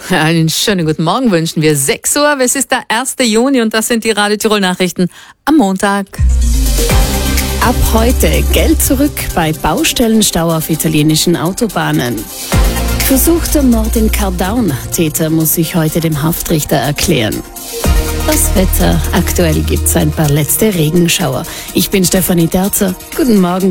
Einen schönen guten Morgen wünschen wir. 6 Uhr, es ist der 1. Juni und das sind die Radio Tirol Nachrichten am Montag. Ab heute Geld zurück bei Baustellenstau auf italienischen Autobahnen. Versuchter Mord in Cardaun. Täter muss sich heute dem Haftrichter erklären. Das Wetter. Aktuell gibt's ein paar letzte Regenschauer. Ich bin Stefanie Derzer. Guten Morgen.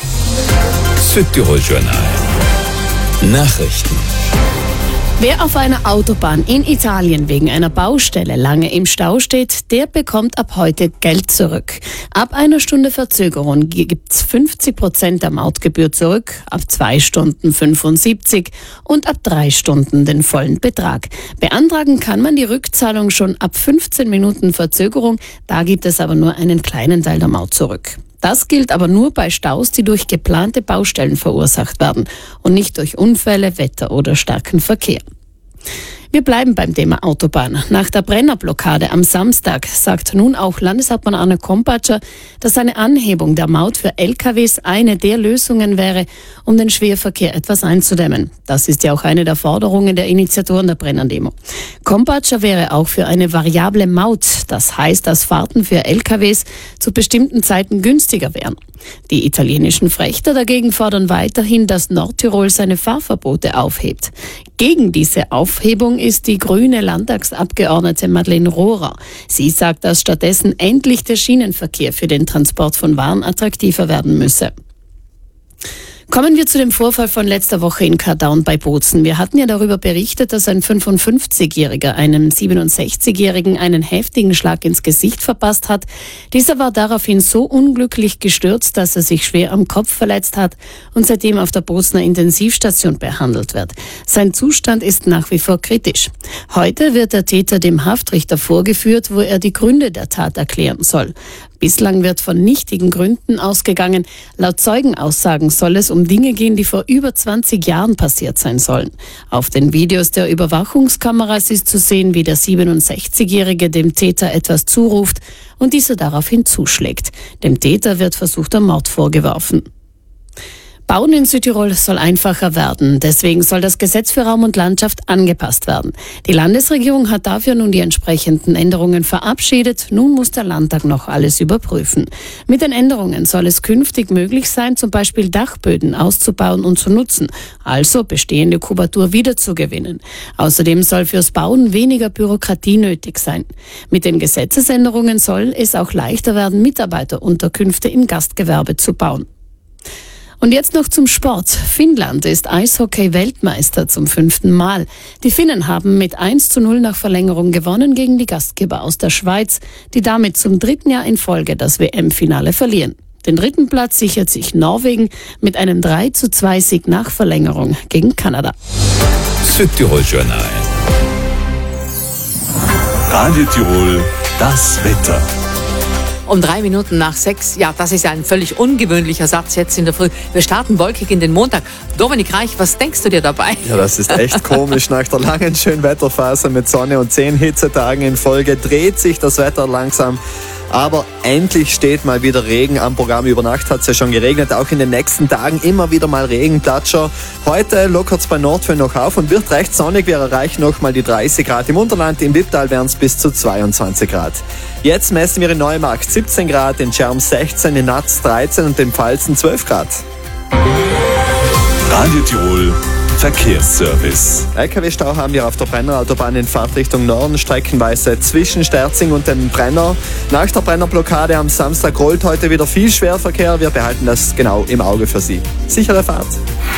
Südtirol Journal. Nachrichten. Wer auf einer Autobahn in Italien wegen einer Baustelle lange im Stau steht, der bekommt ab heute Geld zurück. Ab einer Stunde Verzögerung gibt's 50% der Mautgebühr zurück, ab 2 Stunden 75 und ab 3 Stunden den vollen Betrag. Beantragen kann man die Rückzahlung schon ab 15 Minuten Verzögerung, da gibt es aber nur einen kleinen Teil der Maut zurück. Das gilt aber nur bei Staus, die durch geplante Baustellen verursacht werden und nicht durch Unfälle, Wetter oder starken Verkehr. Wir bleiben beim Thema Autobahn. Nach der Brennerblockade am Samstag sagt nun auch Landeshauptmann Arne Kompatscher, dass eine Anhebung der Maut für LKWs eine der Lösungen wäre, um den Schwerverkehr etwas einzudämmen. Das ist ja auch eine der Forderungen der Initiatoren der Brennerdemo. Kompatscher wäre auch für eine variable Maut. Das heißt, dass Fahrten für LKWs zu bestimmten Zeiten günstiger wären. Die italienischen Frächter dagegen fordern weiterhin, dass Nordtirol seine Fahrverbote aufhebt. Gegen diese Aufhebung ist die grüne Landtagsabgeordnete Madeleine Rohrer. Sie sagt, dass stattdessen endlich der Schienenverkehr für den Transport von Waren attraktiver werden müsse. Kommen wir zu dem Vorfall von letzter Woche in Cardaun bei Bozen. Wir hatten ja darüber berichtet, dass ein 55-Jähriger einem 67-Jährigen einen heftigen Schlag ins Gesicht verpasst hat. Dieser war daraufhin so unglücklich gestürzt, dass er sich schwer am Kopf verletzt hat und seitdem auf der Bozener Intensivstation behandelt wird. Sein Zustand ist nach wie vor kritisch. Heute wird der Täter dem Haftrichter vorgeführt, wo er die Gründe der Tat erklären soll. Bislang wird von nichtigen Gründen ausgegangen. Laut Zeugenaussagen soll es um Dinge gehen, die vor über 20 Jahren passiert sein sollen. Auf den Videos der Überwachungskameras ist zu sehen, wie der 67-Jährige dem Täter etwas zuruft und dieser daraufhin zuschlägt. Dem Täter wird versuchter Mord vorgeworfen. Bauen in Südtirol soll einfacher werden. Deswegen soll das Gesetz für Raum und Landschaft angepasst werden. Die Landesregierung hat dafür nun die entsprechenden Änderungen verabschiedet. Nun muss der Landtag noch alles überprüfen. Mit den Änderungen soll es künftig möglich sein, zum Beispiel Dachböden auszubauen und zu nutzen, also bestehende Kubatur wiederzugewinnen. Außerdem soll fürs Bauen weniger Bürokratie nötig sein. Mit den Gesetzesänderungen soll es auch leichter werden, Mitarbeiterunterkünfte im Gastgewerbe zu bauen. Und jetzt noch zum Sport. Finnland ist Eishockey-Weltmeister zum 5. Mal. Die Finnen haben mit 1:0 nach Verlängerung gewonnen gegen die Gastgeber aus der Schweiz, die damit zum 3. Jahr in Folge das WM-Finale verlieren. Den 3. Platz sichert sich Norwegen mit einem 3:2-Sieg nach Verlängerung gegen Kanada. Südtirol Journal. Radio Tirol, das Wetter. Um 3 Minuten nach 6, ja, das ist ein völlig ungewöhnlicher Satz jetzt in der Früh. Wir starten wolkig in den Montag. Dominik Reich, was denkst du dir dabei? Ja, das ist echt komisch. Nach der langen Schönwetterphase mit Sonne und 10 Hitzetagen in Folge dreht sich das Wetter langsam. Aber endlich steht mal wieder Regen am Programm. Über Nacht hat es ja schon geregnet. Auch in den nächsten Tagen immer wieder mal Regenplatscher. Heute lockert es bei Nordföhn noch auf und wird recht sonnig. Wir erreichen noch mal die 30 Grad im Unterland. Im Wipptal wären es bis zu 22 Grad. Jetzt messen wir in Neumarkt 17 Grad, in Scherm 16, in Natz 13 und in Pfalzen 12 Grad. Radio Tirol Verkehrsservice. LKW-Stau haben wir auf der Brennerautobahn in Fahrtrichtung Norden, streckenweise zwischen Sterzing und dem Brenner. Nach der Brennerblockade am Samstag rollt heute wieder viel Schwerverkehr. Wir behalten das genau im Auge für Sie. Sichere Fahrt.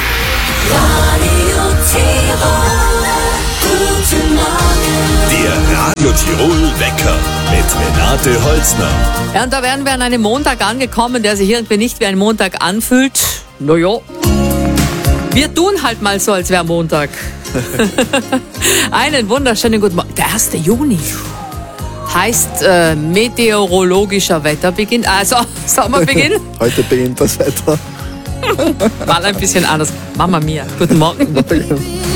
Radio Tirol, guten Morgen. Der Radio Tirol Wecker mit Renate Holzner. Ja, und da wären wir an einem Montag angekommen, der sich irgendwie nicht wie ein Montag anfühlt. Naja. Wir tun halt mal so, als wäre Montag. Einen wunderschönen guten Morgen. Der 1. Juni heißt meteorologischer Wetterbeginn, also Sommerbeginn. Heute beginnt das Wetter. Mal ein bisschen anders. Mama mia, guten Morgen.